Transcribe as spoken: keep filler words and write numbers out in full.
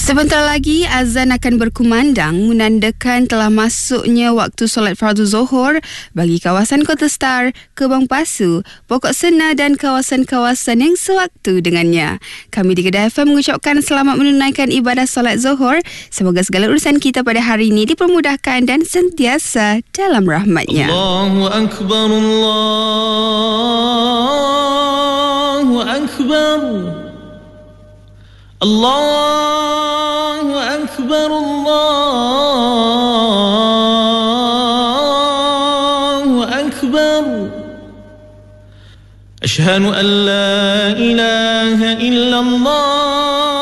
Sebentar lagi azan akan berkumandang menandakan telah masuknya waktu solat fardu Zuhur bagi kawasan Kota Star, Kebang Pasu, Pokok Sena dan kawasan-kawasan yang sewaktu dengannya. Kami di Kedah F M mengucapkan selamat menunaikan ibadah solat Zuhur. Semoga segala urusan kita pada hari ini dipermudahkan dan sentiasa dalam rahmat-Nya. Allahu Akbar, Allahu Akbar, Allahu Akbar, Allahu Akbar. Asyhadu an la ilaha illallah